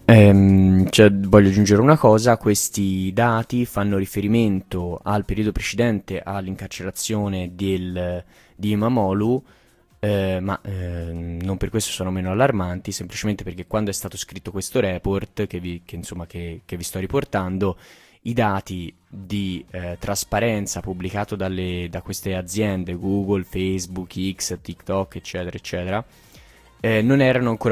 Voglio aggiungere una cosa: questi dati fanno riferimento al periodo precedente all'incarcerazione di Imamoglu, ma non per questo sono meno allarmanti, semplicemente perché quando è stato scritto questo report che vi sto riportando, i dati di trasparenza pubblicato da queste aziende, Google, Facebook, X, TikTok, eccetera, eccetera, non erano ancora